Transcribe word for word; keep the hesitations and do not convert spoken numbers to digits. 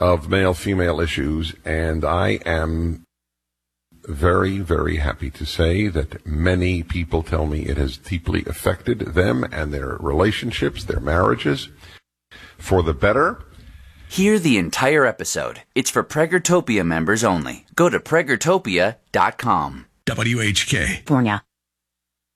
of male-female issues, and I am very, very happy to say that many people tell me it has deeply affected them and their relationships, their marriages, for the better. Hear the entire episode. It's for Preggertopia members only. Go to Preggertopia dot com. W H K. California.